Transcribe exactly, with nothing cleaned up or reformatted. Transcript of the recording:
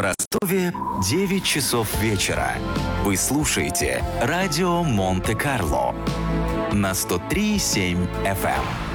Ростове девять часов вечера. Вы слушаете радио Монте-Карло на сто три и семь эф эм.